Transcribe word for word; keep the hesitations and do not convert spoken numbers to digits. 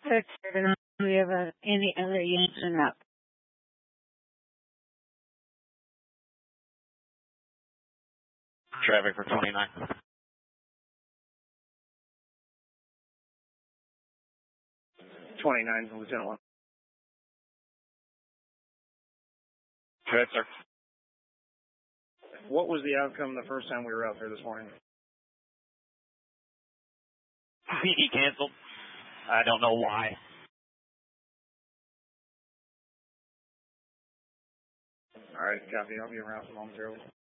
Good, sir. Do we have uh, any other units in up? Traffic for twenty-nine. twenty-nine, Lieutenant one. Go ahead, sir. What was the outcome the first time we were out there this morning? He canceled. I don't know why. All right, copy. I'll be around momentarily.